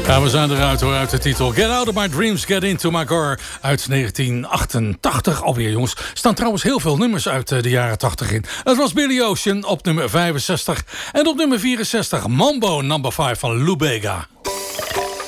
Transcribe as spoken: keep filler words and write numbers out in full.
Ja, we zijn eruit hoor, uit de titel Get Out of My Dreams, Get Into My Car uit negentien achtentachtig. Alweer jongens, er staan trouwens heel veel nummers uit de jaren tachtig in. Het was Billy Ocean op nummer vijfenzestig. En op nummer vierenzestig Mambo number vijf van Lou Bega.